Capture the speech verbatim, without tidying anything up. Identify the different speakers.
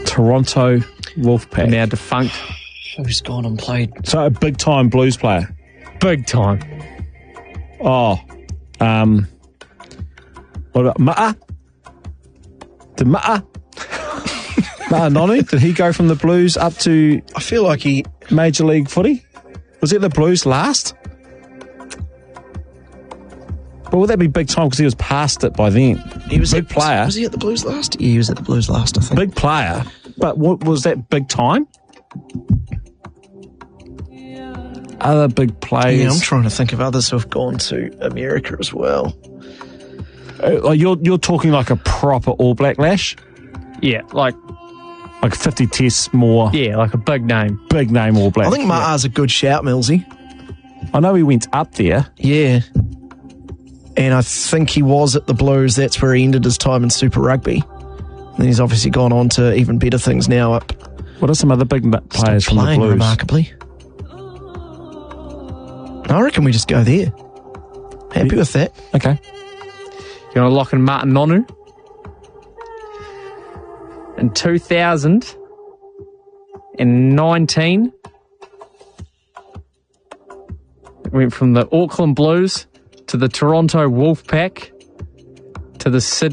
Speaker 1: Toronto Wolfpack.
Speaker 2: Now defunct.
Speaker 3: Who's gone and played?
Speaker 1: So a big-time Blues player.
Speaker 2: Big time.
Speaker 1: Oh. Um, what about Ma'a? Did Ma'a? Ma'a Nonu? Did he go from the Blues up to
Speaker 3: I feel like he...
Speaker 1: Major League Footy? Was it the Blues last? But would that be big time because he was past it by then?
Speaker 3: He was
Speaker 1: big
Speaker 3: at,
Speaker 1: player.
Speaker 3: Was he at the Blues last? Yeah, he was at the Blues last, I think.
Speaker 1: Big player. But what was that big time? Other big players.
Speaker 3: Yeah, I'm trying to think of others who have gone to America as well.
Speaker 1: Uh, like you're you're talking like a proper All Black Lash,
Speaker 2: Yeah, like
Speaker 1: like fifty tests more.
Speaker 2: yeah, like a big name.
Speaker 1: Big name All Black.
Speaker 3: I think Ma'a's a good shout, Millsy.
Speaker 1: I know he went up there.
Speaker 3: Yeah. And I think he was at the Blues. That's where he ended his time in Super Rugby. And he's obviously gone on to even better things now up.
Speaker 1: What are some other big ma- players
Speaker 3: Still
Speaker 1: from the
Speaker 3: playing
Speaker 1: Blues?
Speaker 3: remarkably. I reckon we just go there. Happy with that.
Speaker 1: Okay.
Speaker 2: You want to lock in Martin Nonu? In two thousand nineteen, went from the Auckland Blues to the Toronto Wolfpack to the Sydney